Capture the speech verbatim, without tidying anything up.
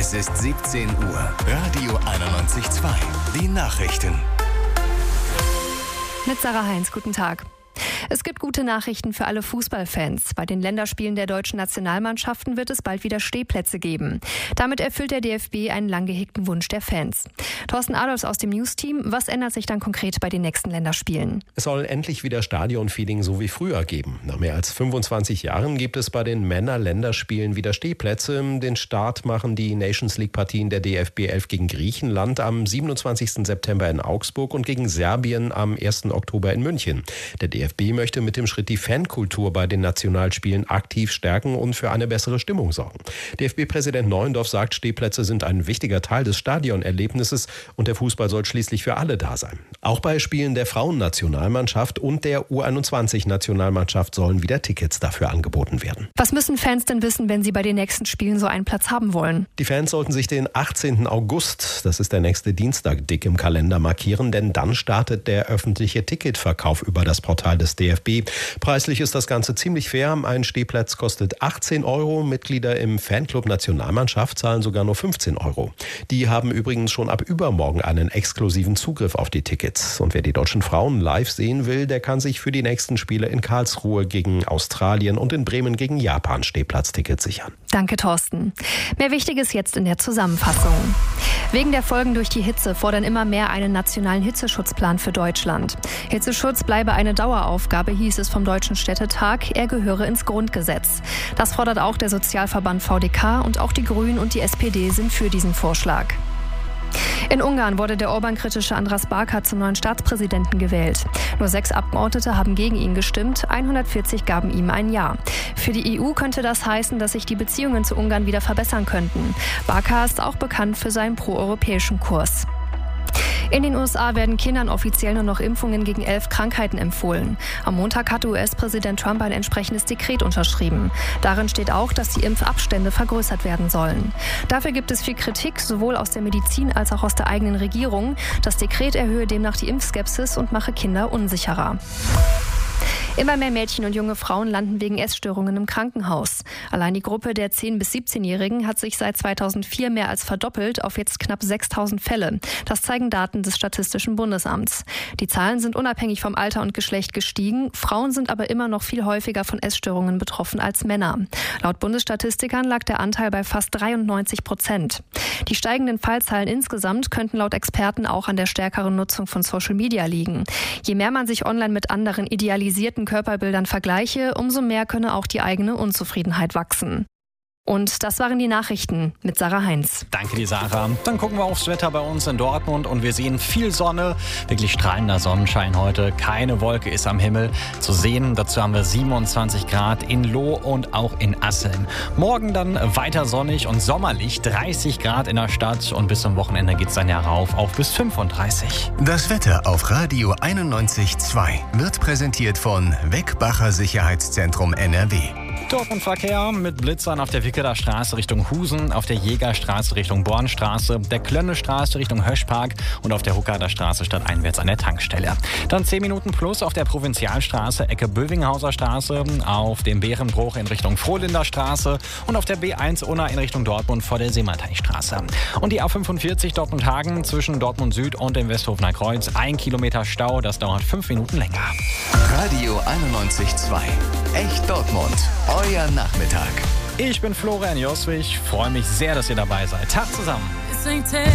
Es ist siebzehn Uhr. Radio einundneunzig Komma zwei. Die Nachrichten. Mit Sarah Heinz, guten Tag. Es gibt gute Nachrichten für alle Fußballfans. Bei den Länderspielen der deutschen Nationalmannschaften wird es bald wieder Stehplätze geben. Damit erfüllt der D F B einen lang gehegten Wunsch der Fans. Thorsten Adolfs aus dem News-Team, was ändert sich dann konkret bei den nächsten Länderspielen? Es soll endlich wieder Stadionfeeling so wie früher geben. Nach mehr als fünfundzwanzig Jahren gibt es bei den Männer-Länderspielen wieder Stehplätze. Den Start machen die Nations-League-Partien der D F B elf gegen Griechenland am siebenundzwanzigsten September in Augsburg und gegen Serbien am ersten Oktober in München. Der D F B möchte mit dem Schritt die Fankultur bei den Nationalspielen aktiv stärken und für eine bessere Stimmung sorgen. D F B-Präsident Neuendorf sagt, Stehplätze sind ein wichtiger Teil des Stadionerlebnisses und der Fußball soll schließlich für alle da sein. Auch bei Spielen der Frauennationalmannschaft und der U einundzwanzig-Nationalmannschaft sollen wieder Tickets dafür angeboten werden. Was müssen Fans denn wissen, wenn sie bei den nächsten Spielen so einen Platz haben wollen? Die Fans sollten sich den achtzehnten August, das ist der nächste Dienstag, dick im Kalender markieren, denn dann startet der öffentliche Ticketverkauf über das Portal des D F B. Preislich ist das Ganze ziemlich fair. Ein Stehplatz kostet achtzehn Euro. Mitglieder im Fanclub Nationalmannschaft zahlen sogar nur fünfzehn Euro. Die haben übrigens schon ab übermorgen einen exklusiven Zugriff auf die Tickets. Und wer die deutschen Frauen live sehen will, der kann sich für die nächsten Spiele in Karlsruhe gegen Australien und in Bremen gegen Japan Stehplatztickets sichern. Danke, Thorsten. Mehr Wichtiges jetzt in der Zusammenfassung. Wegen der Folgen durch die Hitze fordern immer mehr einen nationalen Hitzeschutzplan für Deutschland. Hitzeschutz bleibe eine Daueraufgabe, hieß es vom Deutschen Städtetag. Er gehöre ins Grundgesetz. Das fordert auch der Sozialverband V D K und auch die Grünen und die S P D sind für diesen Vorschlag. In Ungarn wurde der Orban-kritische Andras Baka zum neuen Staatspräsidenten gewählt. Nur sechs Abgeordnete haben gegen ihn gestimmt, hundertvierzig gaben ihm ein Ja. Für die E U könnte das heißen, dass sich die Beziehungen zu Ungarn wieder verbessern könnten. Baka ist auch bekannt für seinen proeuropäischen Kurs. In den U S A werden Kindern offiziell nur noch Impfungen gegen elf Krankheiten empfohlen. Am Montag hatte U S-Präsident Trump ein entsprechendes Dekret unterschrieben. Darin steht auch, dass die Impfabstände vergrößert werden sollen. Dafür gibt es viel Kritik, sowohl aus der Medizin als auch aus der eigenen Regierung. Das Dekret erhöhe demnach die Impfskepsis und mache Kinder unsicherer. Immer mehr Mädchen und junge Frauen landen wegen Essstörungen im Krankenhaus. Allein die Gruppe der zehn- bis siebzehnjährigen hat sich seit zweitausendvier mehr als verdoppelt auf jetzt knapp sechstausend Fälle. Das zeigen Daten des Statistischen Bundesamts. Die Zahlen sind unabhängig vom Alter und Geschlecht gestiegen. Frauen sind aber immer noch viel häufiger von Essstörungen betroffen als Männer. Laut Bundesstatistikern lag der Anteil bei fast dreiundneunzig Prozent. Die steigenden Fallzahlen insgesamt könnten laut Experten auch an der stärkeren Nutzung von Social Media liegen. Je mehr man sich online mit anderen idealisierten Körperbildern vergleiche, umso mehr könne auch die eigene Unzufriedenheit wachsen. Und das waren die Nachrichten mit Sarah Heinz. Danke dir, Sarah. Dann gucken wir aufs Wetter bei uns in Dortmund und wir sehen viel Sonne, wirklich strahlender Sonnenschein heute. Keine Wolke ist am Himmel zu sehen. Dazu haben wir siebenundzwanzig Grad in Loh und auch in Asseln. Morgen dann weiter sonnig und sommerlich, dreißig Grad in der Stadt und bis zum Wochenende geht es dann ja rauf auf bis fünfunddreißig. Das Wetter auf Radio einundneunzig Komma zwei wird präsentiert von Weckbacher Sicherheitszentrum N R W. Dortmund Verkehr mit Blitzern auf der Wickeler Straße Richtung Husen, auf der Jägerstraße Richtung Bornstraße, der Klönnestraße Richtung Höschpark und auf der Huckader Straße stadteinwärts an der Tankstelle. Dann zehn Minuten plus auf der Provinzialstraße Ecke Bövinghauser Straße, auf dem Bärenbruch in Richtung Frohlinder Straße und auf der B eins Unna in Richtung Dortmund vor der Seemateichstraße. Und die A fünfundvierzig Dortmund-Hagen zwischen Dortmund Süd und dem Westhofener Kreuz. Ein Kilometer Stau, das dauert fünf Minuten länger. Radio einundneunzig Komma zwei. Echt Dortmund. Euer Nachmittag. Ich bin Florian Joswig. Freue mich sehr, dass ihr dabei seid. Tag zusammen.